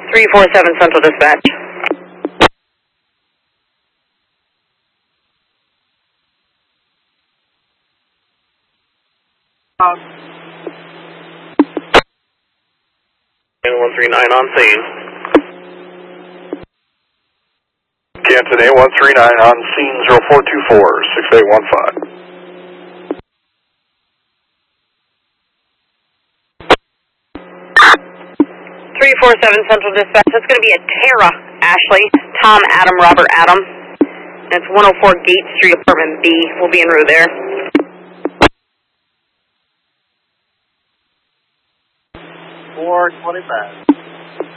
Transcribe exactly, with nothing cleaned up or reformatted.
three four seven Central Dispatch. one three nine on scene. Canton A one three nine on scene zero four two four, six eight one five. three four seven Central Dispatch. That's going to be a Terra, Ashley. Tom, Adam, Robert, Adam. That's one oh four Gate Street, Apartment B. We'll be en route there. four twenty-five.